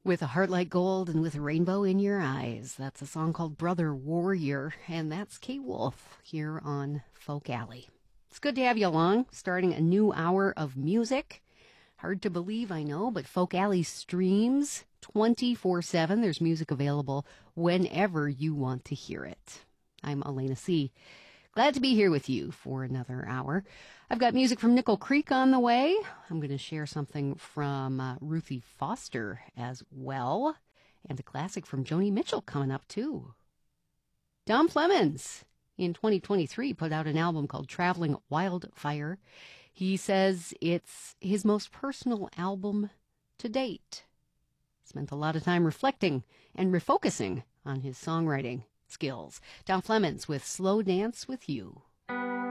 With a heart like gold and with a rainbow in your eyes. That's a song called Brother Warrior, and that's Kay Wolf here on Folk Alley. It's good to have you along, starting a new hour of music. Hard to believe, I know, but Folk Alley streams 24/7. There's music available whenever you want to hear it. I'm Elena C. Glad to be here with you for another hour. I've got music from Nickel Creek on the way. I'm going to share something from Ruthie Foster as well. And a classic from Joni Mitchell coming up too. Don Flemons in 2023 put out an album called Traveling Wildfire. He says it's his most personal album to date. Spent a lot of time reflecting and refocusing on his songwriting skills. Don Flemons with Slow Dance with You.